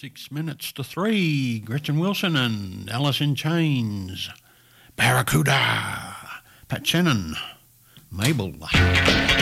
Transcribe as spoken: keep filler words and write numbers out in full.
Six minutes to three. Gretchen Wilson and Alice in Chains. Barracuda. Pat Shannon. Mabel.